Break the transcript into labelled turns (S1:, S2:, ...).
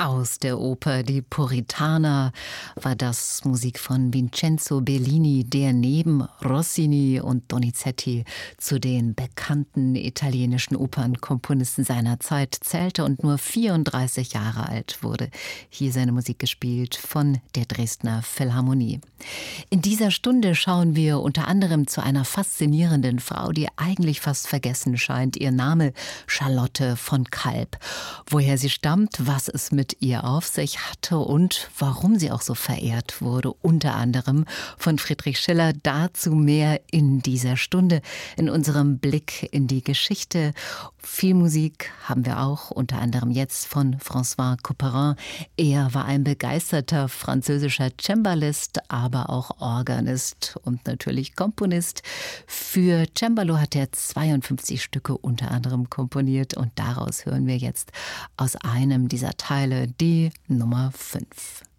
S1: Aus der Oper Die Puritaner war das Musik von Vincenzo Bellini, der neben Rossini und Donizetti zu den bekannten italienischen Opernkomponisten seiner Zeit zählte und nur 34 Jahre alt wurde. Hier seine Musik gespielt von der Dresdner Philharmonie. In dieser Stunde schauen wir unter anderem zu einer faszinierenden Frau, die eigentlich fast vergessen scheint. Ihr Name Charlotte von Kalb. Woher sie stammt, was es mit ihr auf sich hatte und warum sie auch so verehrt wurde, unter anderem von Friedrich Schiller. Dazu mehr in dieser Stunde, in unserem Blick in die Geschichte. Viel Musik haben wir auch, unter anderem jetzt von François Couperin. Er war ein begeisterter französischer Cembalist, aber auch Organist und natürlich Komponist. Für Cembalo hat er 52 Stücke unter anderem komponiert und daraus hören wir jetzt aus einem dieser Teile die Nummer 5.